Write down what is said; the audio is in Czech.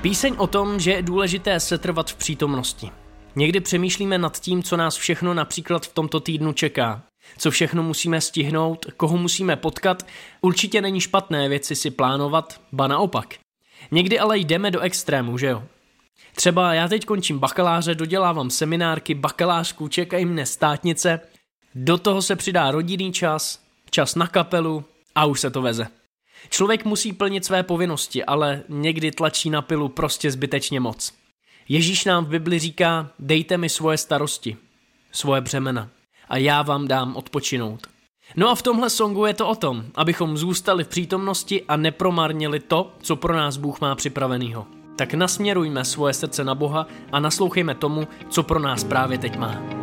Píseň o tom, že je důležité setrvat v přítomnosti. Někdy přemýšlíme nad tím, co nás všechno například v tomto týdnu čeká. Co všechno musíme stihnout, koho musíme potkat, určitě není špatné věci si plánovat, ba naopak. Někdy ale jdeme do extrému, že jo? Třeba já teď končím bakaláře, dodělávám seminárky, bakalářku, čekají mne státnice, do toho se přidá rodinný čas, čas na kapelu a už se to veze. Člověk musí plnit své povinnosti, ale někdy tlačí na pilu prostě zbytečně moc. Ježíš nám v Bibli říká, dejte mi svoje starosti, svoje břemena a já vám dám odpočinout. No a v tomhle songu je to o tom, abychom zůstali v přítomnosti a nepromarnili to, co pro nás Bůh má připravenýho. Tak nasměrujme svoje srdce na Boha a naslouchejme tomu, co pro nás právě teď má.